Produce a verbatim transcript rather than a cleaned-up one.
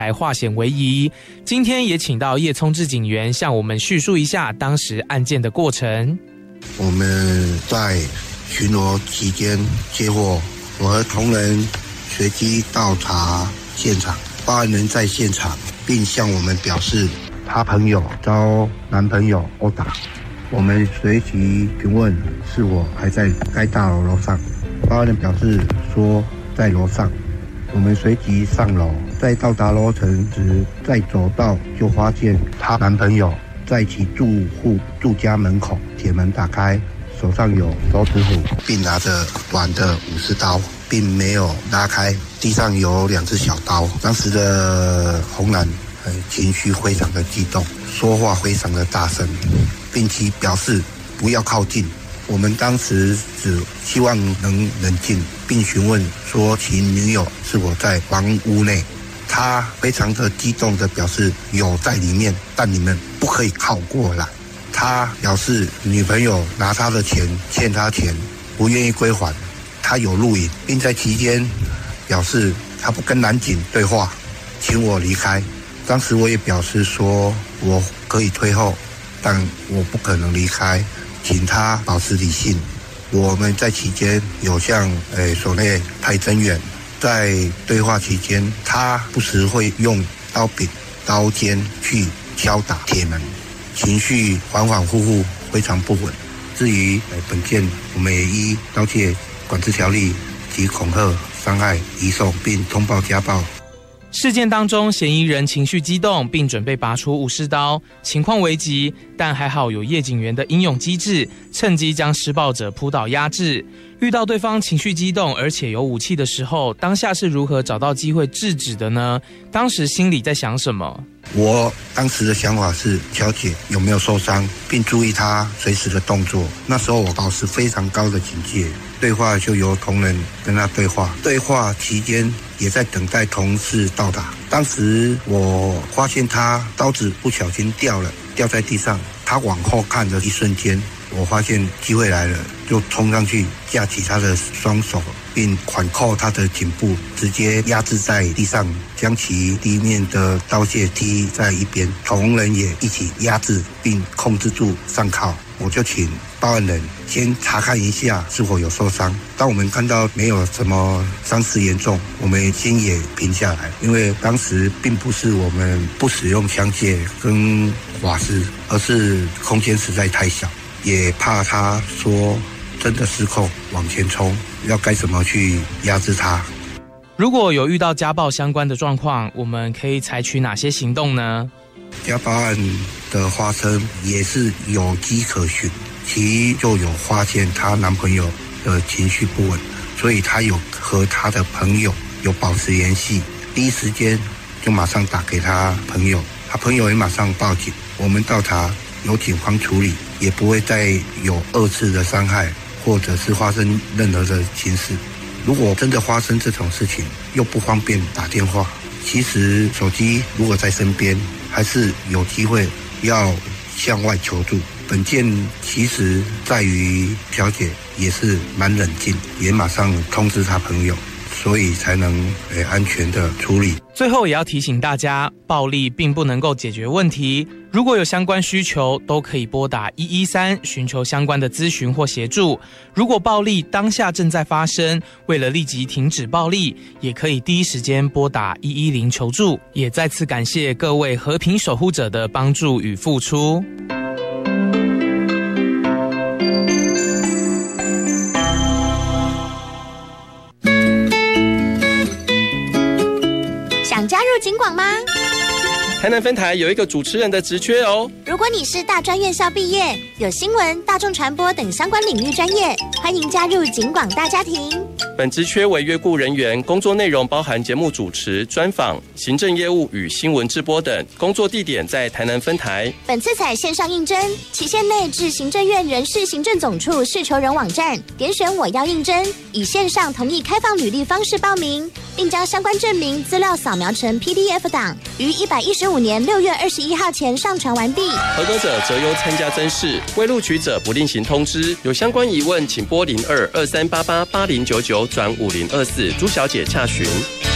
来化险为夷。今天也请到叶聪志警员向我们叙述一下当时案件的过程。 我们在巡逻期间接获，我和同仁随机到达现场，报案人在现场，并向我们表示他朋友遭男朋友殴打。我们随即询问是否还在该大楼楼上，报案人表示说在楼上。我们随即上楼，在到达楼层时，在走道就发现她男朋友在其住户住家门口，铁门打开，手上有手指虎，并拿着短的武士刀，并没有拉开，地上有两只小刀。当时的红男情绪非常的激动，说话非常的大声，并且表示不要靠近。我们当时只希望能冷静，并询问说其女友是否在房屋内。他非常的激动的表示有在里面，但你们不可以靠过来。他表示女朋友拿他的钱，欠他钱，不愿意归还。他有录影，并在期间表示他不跟男警对话，请我离开。当时我也表示说我可以退后，但我不可能离开，请他保持理性。我们在期间有向诶所内派增援，在对话期间，他不时会用刀柄、刀尖去敲打铁门，情绪反反复复，非常不稳。至于诶本件，我们也依盗窃管制条例及恐吓、伤害、移送并通报家暴。 事件当中，嫌疑人情绪激动，并准备拔出武士刀，情况危急，但还好有叶警员的英勇机智，趁机将施暴者扑倒压制。遇到对方情绪激动而且有武器的时候，当下是如何找到机会制止的呢？当时心里在想什么？ 我当时的想法是了解有没有受伤，并注意他随时的动作。那时候我保持非常高的警戒，对话就由同仁跟他对话。对话期间也在等待同事到达。当时我发现他刀子不小心掉了，掉在地上。他往后看的一瞬间，我发现机会来了，就冲上去架起他的双手，并反扣他的颈部，直接压制在地上，将其地面的刀械踢在一边。同仁也一起压制并控制住上铐。我就请报案人先查看一下是否有受伤。当我们看到没有什么伤势严重，我们心也平下来，因为当时并不是我们不使用枪械跟瓦斯，而是空间实在太小，也怕他说真的失控往前冲，要该怎么去压制他。 如果有遇到家暴相关的状况，我们可以采取哪些行动呢？ 家暴案的发生也是有迹可循，其就有发现她男朋友的情绪不稳，所以她有和她的朋友有保持联系，第一时间就马上打给她朋友，她朋友也马上报警。我们到达由警方处理，也不会再有二次的伤害，或者是发生任何的情事。如果真的发生这种事情，又不方便打电话，其实手机如果在身边，还是有机会要向外求助。本件其实在于小姐也是蛮冷静，也马上通知她朋友，所以才能呃安全的处理。 最后也要提醒大家，暴力并不能够解决问题，如果有相关需求，都可以拨打一一三寻求相关的咨询或协助。如果暴力当下正在发生，为了立即停止暴力，也可以第一时间拨打一一零求助。也再次感谢各位和平守护者的帮助与付出。 想加入警广吗？ 台南分台有一个主持人的职缺哦。 如果你是大专院校毕业，有新闻、大众传播等相关领域专业，欢迎加入警广大家庭。 本职缺为约雇人员，工作内容包含节目主持、专访、行政业务与新闻制播等。工作地点在台南分台。 本次采线上应征，期限内至行政院人事行政总处事求人网站点选我要应征，以线上同意开放履历方式报名，并将相关证明资料扫描成 P D F 档，于一百一十五年六月二十一号前上传完毕。 合格者择优参加甄试，未录取者不另行通知。有相关疑问，请拨零二二三八八八零九九转五零二四朱小姐洽询。